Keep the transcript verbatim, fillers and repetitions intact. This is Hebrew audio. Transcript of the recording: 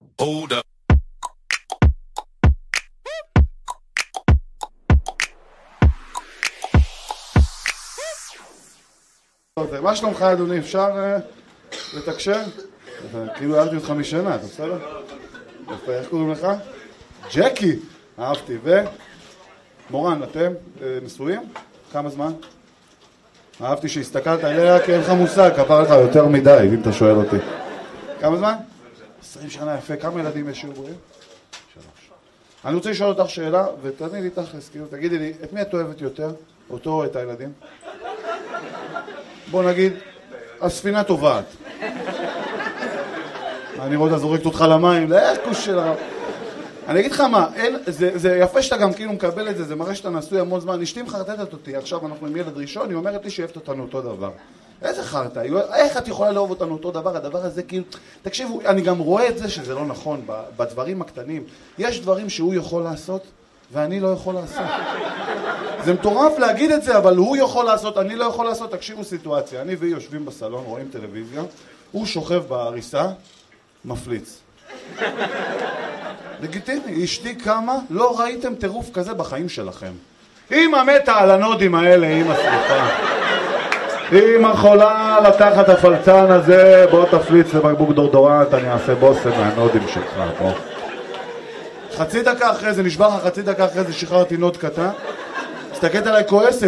Hold up. מה שלומך אדוני? אפשר לתקשר? כאילו אהבתי אותך משנה, אתה בסדר? איך קוראים לך? ג'קי! אהבתי. ומורן, אתם נשואים? כמה זמן? אהבתי שהסתכלת עליה כי אין לך מושג, כפר לך יותר מדי, אם אתה שואל אותי. כמה זמן? עשרים שנה, יפה. כמה ילדים יש שיעורים? שלוש. אני רוצה לשאול אותך שאלה, ותעני לי תכלס, כאילו, תגידי לי, את מי את אוהבת יותר? אותו או את הילדים? בוא נגיד, הספינה טובעת. אני רואה, זורקת אותך למים, לאקוש של הרב. אני אגיד לך מה, אין, זה, זה יפה שאתה גם כאילו מקבל את זה, זה מראה שאתה נשוי המון זמן. אשתי מחרטטת אותי, עכשיו אנחנו עם ילד ראשון, היא אומרת לי שאוהבת אותנו אותו דבר. איזה חרטה? איך את יכולה לאהוב אותנו אותו דבר? הדבר הזה כאילו... תקשיבו, אני גם רואה את זה שזה לא נכון, בדברים הקטנים. יש דברים שהוא יכול לעשות, ואני לא יכול לעשות. זה מטורף להגיד את זה, אבל הוא יכול לעשות, אני לא יכול לעשות. תקשיבו סיטואציה, אני והיא יושבים בסלון, רואים טלוויזיה, הוא שוכב בעריסה, מפליץ. לגיטימי, אשתי כמה, לא ראיתם טירוף כזה בחיים שלכם. אמא מתה על הנודים האלה, אמא סליחה. אמא חולה לתחת הפלצן הזה, בוא תפליץ לבקבוק דורדורנט, אני אעשה בוסם מהנודים שלך, בוא. חצי דקה אחרי זה, נשבר לך חצי דקה אחרי זה, שחררתי נוד קטן. מסתכלת עליי כועסת.